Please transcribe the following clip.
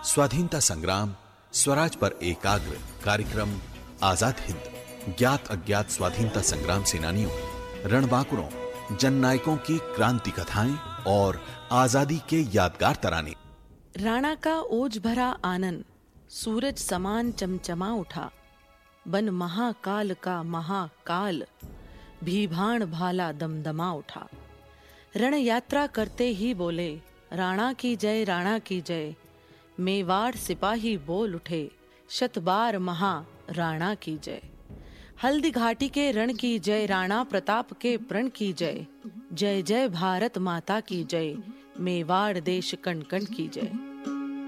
स्वाधीनता संग्राम, स्वराज पर एकाग्र कार्यक्रम आजाद हिंद, ज्ञात अज्ञात स्वाधीनता संग्राम सेनानियों, रणबांकुरों, जननायकों की क्रांति कथाएं और आजादी के यादगार तराने। राणा का ओज भरा आनन सूरज समान चमचमा उठा। बन महाकाल का महाकाल भीभाण भाला दमदमा उठा। रण यात्रा करते ही बोले, राणा की जय, राणा की जय। मेवाड़ सिपाही बोल उठे, शतबार महा राणा की जय। हल्दी घाटी के रण की जय, राणा प्रताप के प्रण की जय। जय जय भारत माता की जय, मेवाड़ देश कण कण की जय।